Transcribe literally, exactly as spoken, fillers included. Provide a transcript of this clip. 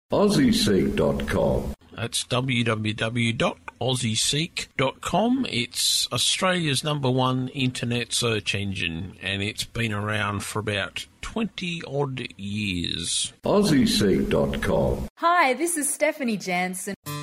aussie seek dot com. That's w w w dot aussie seek dot com. It's Australia's number one internet search engine, and it's been around for about twenty-odd years. aussie seek dot com. Hi, this is Stephanie Jansen.